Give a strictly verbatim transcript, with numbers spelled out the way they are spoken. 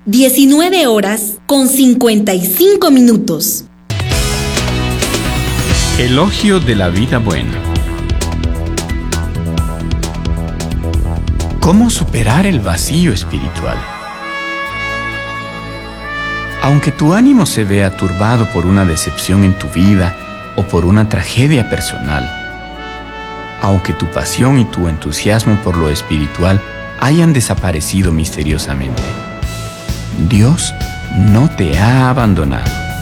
diecinueve horas con cincuenta y cinco minutos. Elogio de la vida buena. ¿Cómo superar el vacío espiritual? Aunque tu ánimo se vea turbado por una decepción en tu vida o por una tragedia personal, aunque tu pasión y tu entusiasmo por lo espiritual hayan desaparecido misteriosamente, Dios no te ha abandonado.